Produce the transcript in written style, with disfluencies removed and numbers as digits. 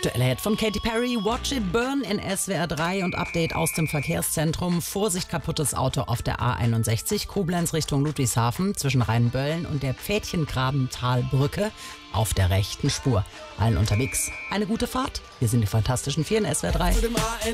Aktueller Hit von Katy Perry, Watch It Burn in SWR 3 und Update aus dem Verkehrszentrum. Vorsicht, kaputtes Auto auf der A61, Koblenz Richtung Ludwigshafen zwischen Rheinböllen und der Pfädchengrabentalbrücke auf der rechten Spur. Allen unterwegs eine gute Fahrt. Wir sind die Fantastischen Vier in SWR 3.